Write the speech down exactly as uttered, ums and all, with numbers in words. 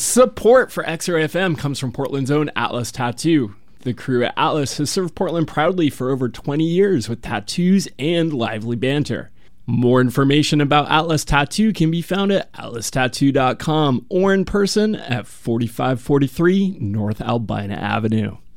Support for X Ray F M comes from Portland's own Atlas Tattoo. The crew at Atlas has served Portland proudly for over twenty years with tattoos and lively banter. More information about Atlas Tattoo can be found at atlas tattoo dot com or in person at forty-five forty-three North Albina Avenue.